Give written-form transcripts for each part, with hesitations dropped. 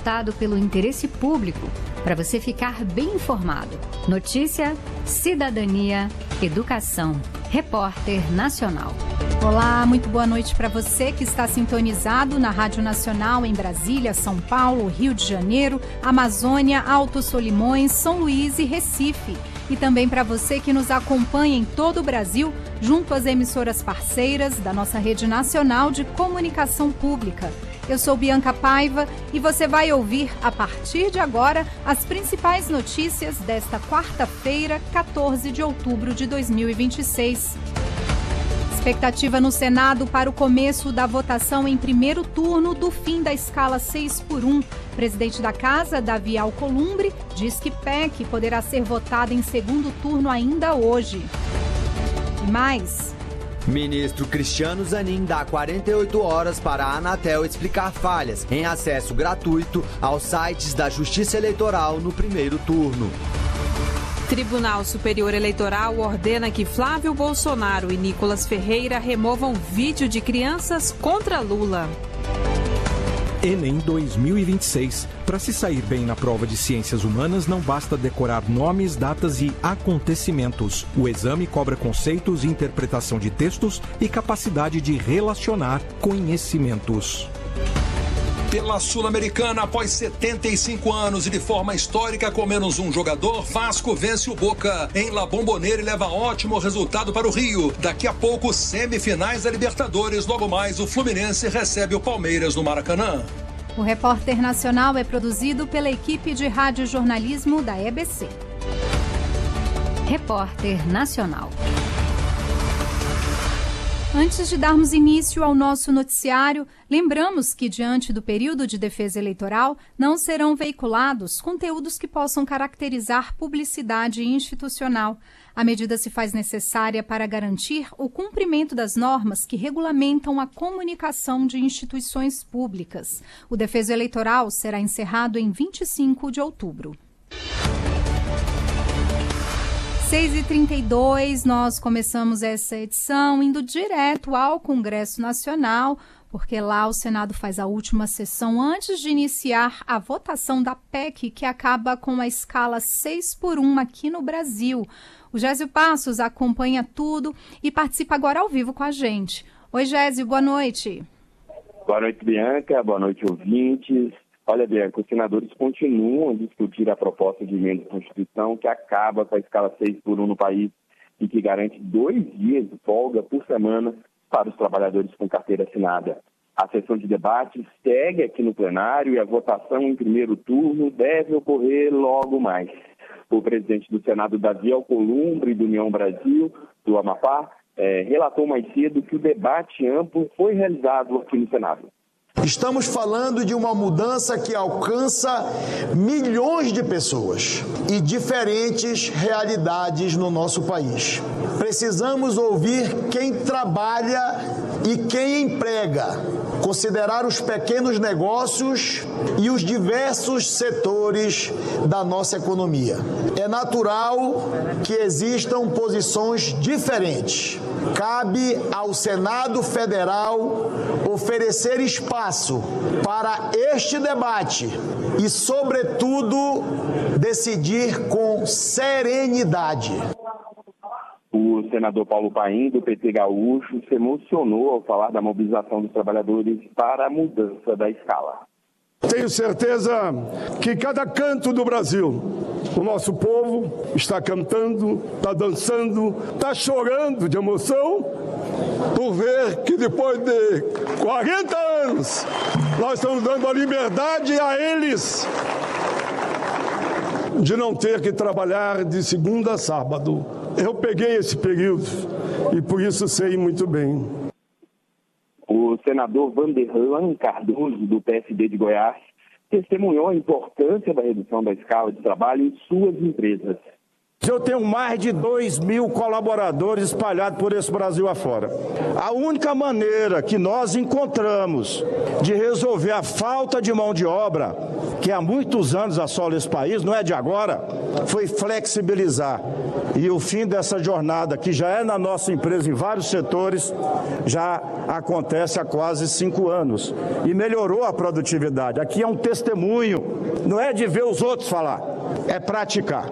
pautado pelo interesse público, para você ficar bem informado. Notícia, cidadania, educação. Repórter Nacional. Olá, muito boa noite para você que está sintonizado na Rádio Nacional em Brasília, São Paulo, Rio de Janeiro, Amazônia, Alto Solimões, São Luís e Recife. E também para você que nos acompanha em todo o Brasil, junto às emissoras parceiras da nossa rede nacional de comunicação pública. Eu sou Bianca Paiva e você vai ouvir, a partir de agora, as principais notícias desta quarta-feira, 14 de outubro de 2026. Expectativa no Senado para o começo da votação em primeiro turno do fim da escala 6x1. Presidente da Casa, Davi Alcolumbre, diz que PEC poderá ser votada em segundo turno ainda hoje. E mais... Ministro Cristiano Zanin dá 48 horas para a Anatel explicar falhas em acesso gratuito aos sites da Justiça Eleitoral no primeiro turno. Tribunal Superior Eleitoral ordena que Flávio Bolsonaro e Nicolas Ferreira removam vídeo de crianças contra Lula. Enem 2026. Para se sair bem na prova de ciências humanas, não basta decorar nomes, datas e acontecimentos. O exame cobra conceitos, interpretação de textos e capacidade de relacionar conhecimentos. Pela Sul-Americana, após 75 anos e de forma histórica com menos um jogador, Vasco vence o Boca em La Bombonera e leva ótimo resultado para o Rio. Daqui a pouco, semifinais da Libertadores. Logo mais, o Fluminense recebe o Palmeiras no Maracanã. O Repórter Nacional é produzido pela equipe de radiojornalismo da EBC. Repórter Nacional. Antes de darmos início ao nosso noticiário, lembramos que, diante do período de defesa eleitoral, não serão veiculados conteúdos que possam caracterizar publicidade institucional. A medida se faz necessária para garantir o cumprimento das normas que regulamentam a comunicação de instituições públicas. O defesa eleitoral será encerrado em 25 de outubro. 6h32, nós começamos essa edição indo direto ao Congresso Nacional, porque lá o Senado faz a última sessão antes de iniciar a votação da PEC, que acaba com a escala 6x1 aqui no Brasil. O Gésio Passos acompanha tudo e participa agora ao vivo com a gente. Oi, Gésio, boa noite. Boa noite, Bianca. Boa noite, ouvintes. Olha, Bianca, os senadores continuam a discutir a proposta de emenda à Constituição que acaba com a escala 6x1 no país e que garante 2 dias de folga por semana para os trabalhadores com carteira assinada. A sessão de debate segue aqui no plenário e a votação em primeiro turno deve ocorrer logo mais. O presidente do Senado, Davi Alcolumbre, do União Brasil, do Amapá, relatou mais cedo que o debate amplo foi realizado aqui no Senado. Estamos falando de uma mudança que alcança milhões de pessoas e diferentes realidades no nosso país. Precisamos ouvir quem trabalha e quem emprega, considerar os pequenos negócios e os diversos setores da nossa economia. É natural que existam posições diferentes. Cabe ao Senado Federal oferecer espaço para este debate e, sobretudo, decidir com serenidade. O senador Paulo Paim, do PT Gaúcho, se emocionou ao falar da mobilização dos trabalhadores para a mudança da escala. Tenho certeza que cada canto do Brasil, o nosso povo está cantando, está dançando, está chorando de emoção por ver que depois de 40 anos nós estamos dando a liberdade a eles de não ter que trabalhar de segunda a sábado. Eu peguei esse período e por isso sei muito bem. O senador Vanderlan Cardoso, do PSD de Goiás, testemunhou a importância da redução da escala de trabalho em suas empresas. Eu tenho mais de 2.000 colaboradores espalhados por esse Brasil afora. A única maneira que nós encontramos de resolver a falta de mão de obra, que há muitos anos assola esse país, não é de agora, foi flexibilizar. E o fim dessa jornada, que já é na nossa empresa em vários setores, já acontece há quase 5 anos. E melhorou a produtividade. Aqui é um testemunho, não é de ver os outros falar, é praticar.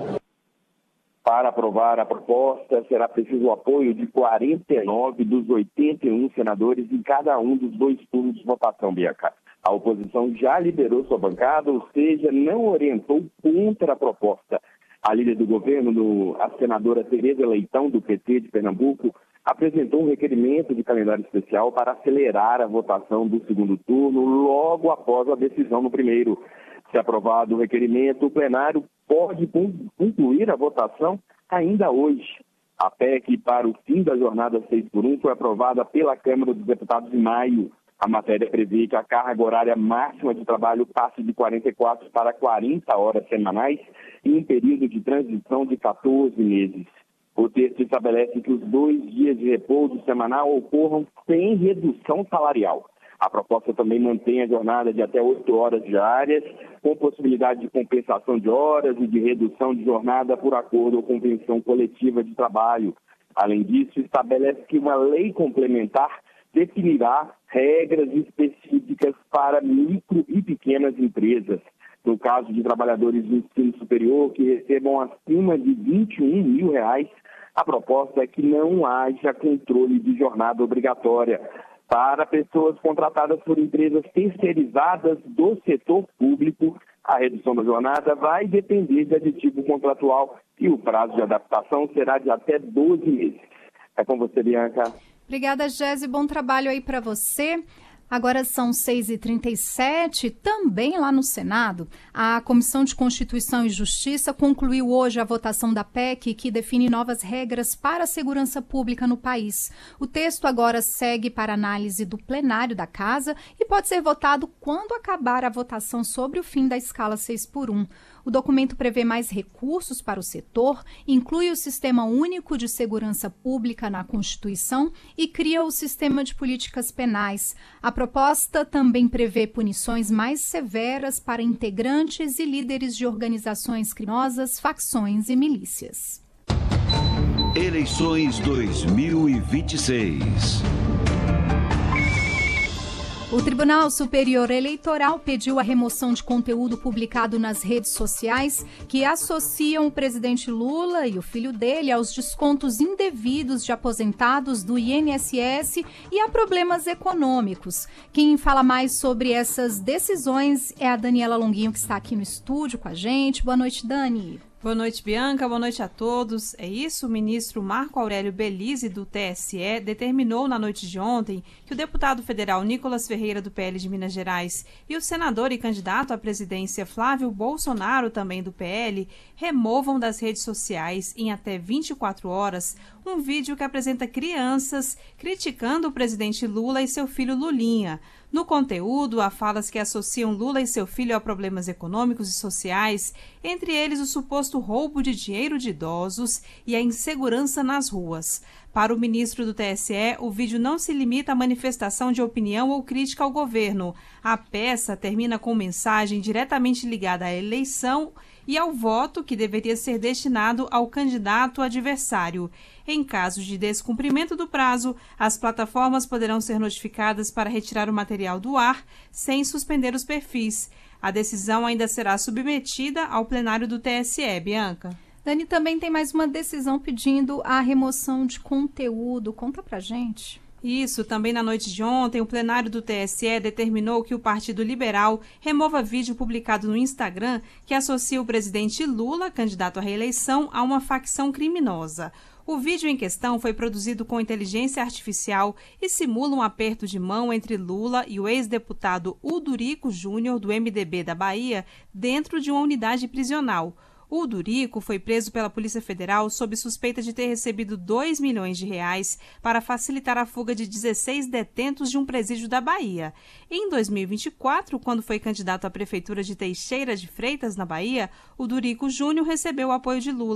Para aprovar a proposta, será preciso o apoio de 49 dos 81 senadores em cada um dos 2 turnos de votação, Bianca. A oposição já liberou sua bancada, ou seja, não orientou contra a proposta. A líder do governo, a senadora Tereza Leitão, do PT de Pernambuco, apresentou um requerimento de calendário especial para acelerar a votação do segundo turno logo após a decisão no primeiro. Se aprovado o requerimento, o plenário pode concluir a votação ainda hoje. A PEC para o fim da jornada 6x1 foi aprovada pela Câmara dos Deputados em maio. A matéria prevê que a carga horária máxima de trabalho passe de 44 para 40 horas semanais em um período de transição de 14 meses. O texto estabelece que os 2 dias de repouso semanal ocorram sem redução salarial. A proposta também mantém a jornada de até 8 horas diárias, com possibilidade de compensação de horas e de redução de jornada por acordo ou convenção coletiva de trabalho. Além disso, estabelece que uma lei complementar definirá regras específicas para micro e pequenas empresas. No caso de trabalhadores do ensino superior que recebam acima de R$21 mil, a proposta é que não haja controle de jornada obrigatória. Para pessoas contratadas por empresas terceirizadas do setor público, a redução da jornada vai depender de aditivo contratual e o prazo de adaptação será de até 12 meses. É com você, Bianca. Obrigada, Gési. Bom trabalho aí para você. Agora são 6h37, também lá no Senado, a Comissão de Constituição e Justiça concluiu hoje a votação da PEC que define novas regras para a segurança pública no país. O texto agora segue para análise do plenário da Casa e pode ser votado quando acabar a votação sobre o fim da escala 6x1. O documento prevê mais recursos para o setor, inclui o Sistema Único de Segurança Pública na Constituição e cria o Sistema de Políticas Penais. A proposta também prevê punições mais severas para integrantes e líderes de organizações criminosas, facções e milícias. Eleições 2026. O Tribunal Superior Eleitoral pediu a remoção de conteúdo publicado nas redes sociais que associam o presidente Lula e o filho dele aos descontos indevidos de aposentados do INSS e a problemas econômicos. Quem fala mais sobre essas decisões é a Daniela Longuinho, que está aqui no estúdio com a gente. Boa noite, Dani. Boa noite, Bianca. Boa noite a todos. É isso, o ministro Marco Aurélio Belize, do TSE, determinou na noite de ontem que o deputado federal Nicolas Ferreira, do PL de Minas Gerais, e o senador e candidato à presidência Flávio Bolsonaro, também do PL, removam das redes sociais, em até 24 horas, um vídeo que apresenta crianças criticando o presidente Lula e seu filho Lulinha. No conteúdo, há falas que associam Lula e seu filho a problemas econômicos e sociais, entre eles o suposto roubo de dinheiro de idosos e a insegurança nas ruas. Para o ministro do TSE, o vídeo não se limita à manifestação de opinião ou crítica ao governo. A peça termina com mensagem diretamente ligada à eleição e ao voto que deveria ser destinado ao candidato adversário. Em caso de descumprimento do prazo, as plataformas poderão ser notificadas para retirar o material do ar sem suspender os perfis. A decisão ainda será submetida ao plenário do TSE, Bianca. Dani, também tem mais uma decisão pedindo a remoção de conteúdo. Conta pra gente. Isso, também na noite de ontem, o plenário do TSE determinou que o Partido Liberal remova vídeo publicado no Instagram que associa o presidente Lula, candidato à reeleição, a uma facção criminosa. O vídeo em questão foi produzido com inteligência artificial e simula um aperto de mão entre Lula e o ex-deputado Udurico Júnior, do MDB da Bahia, dentro de uma unidade prisional. O Udurico foi preso pela Polícia Federal sob suspeita de ter recebido R$2 milhões para facilitar a fuga de 16 detentos de um presídio da Bahia. Em 2024, quando foi candidato à Prefeitura de Teixeira de Freitas, na Bahia, Udurico Júnior recebeu o apoio de Lula.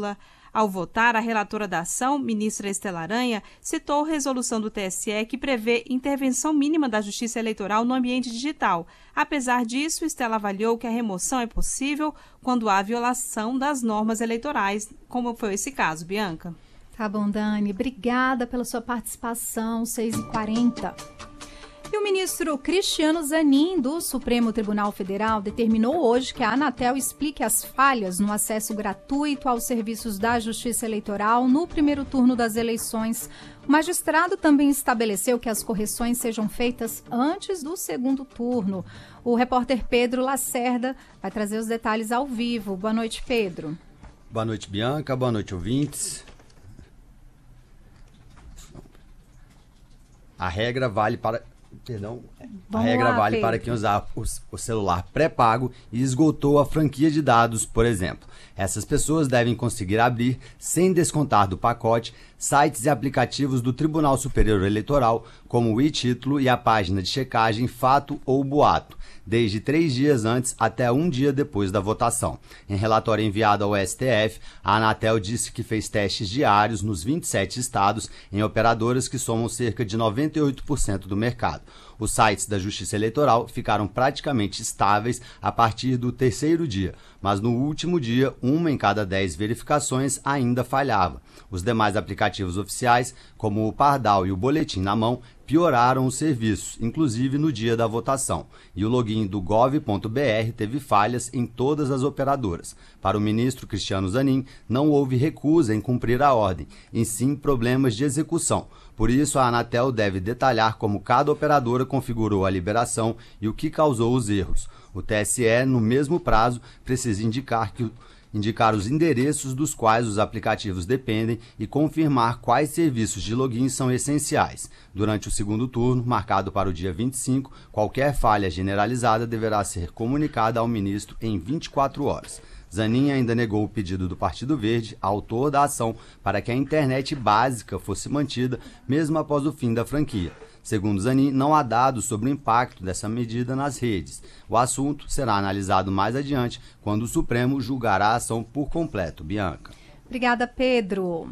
Ao votar, a relatora da ação, ministra Estela Aranha, citou resolução do TSE que prevê intervenção mínima da Justiça Eleitoral no ambiente digital. Apesar disso, Estela avaliou que a remoção é possível quando há violação das normas eleitorais, como foi esse caso, Bianca. Tá bom, Dani. Obrigada pela sua participação, 6h40. E o ministro Cristiano Zanin, do Supremo Tribunal Federal, determinou hoje que a Anatel explique as falhas no acesso gratuito aos serviços da Justiça Eleitoral no primeiro turno das eleições. O magistrado também estabeleceu que as correções sejam feitas antes do segundo turno. O repórter Pedro Lacerda vai trazer os detalhes ao vivo. Boa noite, Pedro. Boa noite, Bianca. Boa noite, ouvintes. A regra vale para quem usar o celular pré-pago e esgotou a franquia de dados, por exemplo. Essas pessoas devem conseguir abrir, sem descontar do pacote, sites e aplicativos do Tribunal Superior Eleitoral, como o e-título e a página de checagem Fato ou Boato, desde 3 dias antes até 1 dia depois da votação. Em relatório enviado ao STF, a Anatel disse que fez testes diários nos 27 estados em operadoras que somam cerca de 98% do mercado. Os sites da Justiça Eleitoral ficaram praticamente estáveis a partir do 3º dia, mas no último dia, 1 em cada 10 verificações ainda falhava. Os demais aplicativos oficiais, como o Pardal e o Boletim na Mão, pioraram os serviços, inclusive no dia da votação, e o login do gov.br teve falhas em todas as operadoras. Para o ministro Cristiano Zanin, não houve recusa em cumprir a ordem, e sim problemas de execução. Por isso, a Anatel deve detalhar como cada operadora configurou a liberação e o que causou os erros. O TSE, no mesmo prazo, precisa indicar os endereços dos quais os aplicativos dependem e confirmar quais serviços de login são essenciais. Durante o segundo turno, marcado para o dia 25, qualquer falha generalizada deverá ser comunicada ao ministro em 24 horas. Zanin ainda negou o pedido do Partido Verde, autor da ação, para que a internet básica fosse mantida mesmo após o fim da franquia. Segundo Zanin, não há dados sobre o impacto dessa medida nas redes. O assunto será analisado mais adiante, quando o Supremo julgará a ação por completo. Bianca. Obrigada, Pedro.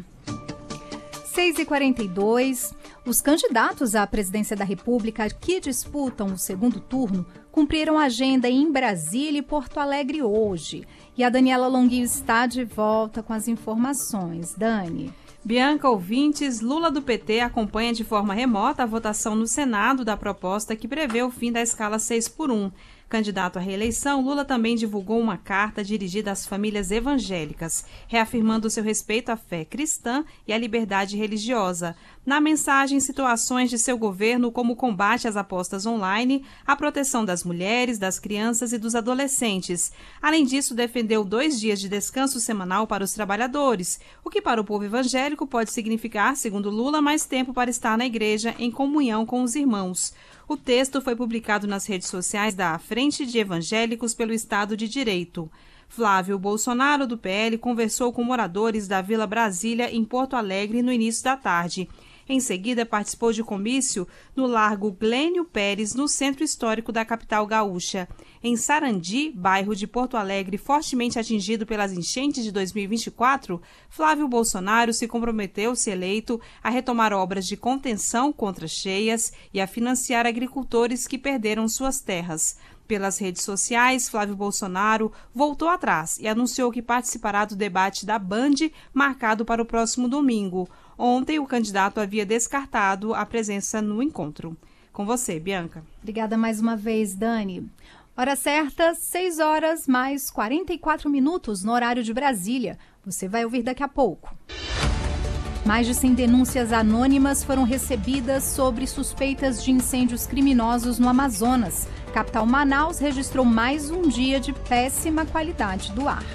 6h42. Os candidatos à presidência da República que disputam o segundo turno cumpriram a agenda em Brasília e Porto Alegre hoje. E a Daniela Longuinho está de volta com as informações. Dani. Bianca, ouvintes, Lula do PT acompanha de forma remota a votação no Senado da proposta que prevê o fim da escala 6x1. Candidato à reeleição, Lula também divulgou uma carta dirigida às famílias evangélicas, reafirmando seu respeito à fé cristã e à liberdade religiosa. Na mensagem, situações de seu governo como o combate às apostas online, a proteção das mulheres, das crianças e dos adolescentes. Além disso, defendeu 2 dias de descanso semanal para os trabalhadores, o que para o povo evangélico pode significar, segundo Lula, mais tempo para estar na igreja em comunhão com os irmãos. O texto foi publicado nas redes sociais da Frente de Evangélicos pelo Estado de Direito. Flávio Bolsonaro, do PL, conversou com moradores da Vila Brasília, em Porto Alegre, no início da tarde. Em seguida, participou de comício no Largo Glênio Pérez, no centro histórico da capital gaúcha. Em Sarandi, bairro de Porto Alegre fortemente atingido pelas enchentes de 2024, Flávio Bolsonaro se comprometeu, se eleito, a retomar obras de contenção contra cheias e a financiar agricultores que perderam suas terras. Pelas redes sociais, Flávio Bolsonaro voltou atrás e anunciou que participará do debate da Band, marcado para o próximo domingo. Ontem, o candidato havia descartado a presença no encontro. Com você, Bianca. Obrigada mais uma vez, Dani. Hora certa, 6h mais 44 no horário de Brasília. Você vai ouvir daqui a pouco. Mais de 100 denúncias anônimas foram recebidas sobre suspeitas de incêndios criminosos no Amazonas. A capital Manaus registrou mais um dia de péssima qualidade do ar.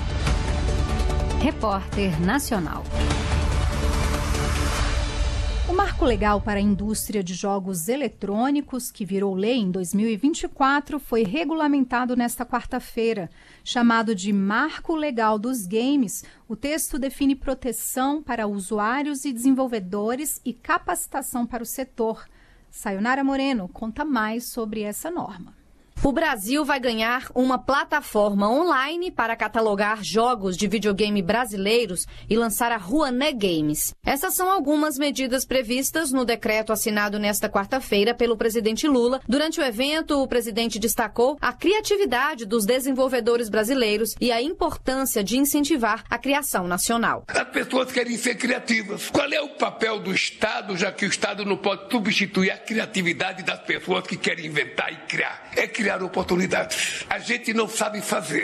Repórter Nacional. O marco legal para a indústria de jogos eletrônicos, que virou lei em 2024, foi regulamentado nesta quarta-feira. Chamado de Marco Legal dos Games, o texto define proteção para usuários e desenvolvedores e capacitação para o setor. Sayonara Moreno conta mais sobre essa norma. O Brasil vai ganhar uma plataforma online para catalogar jogos de videogame brasileiros e lançar a Rouanet Games. Essas são algumas medidas previstas no decreto assinado nesta quarta-feira pelo presidente Lula. Durante o evento, o presidente destacou a criatividade dos desenvolvedores brasileiros e a importância de incentivar a criação nacional. As pessoas querem ser criativas. Qual é o papel do Estado, já que o Estado não pode substituir a criatividade das pessoas que querem inventar e criar? É criar oportunidades. A gente não sabe fazer.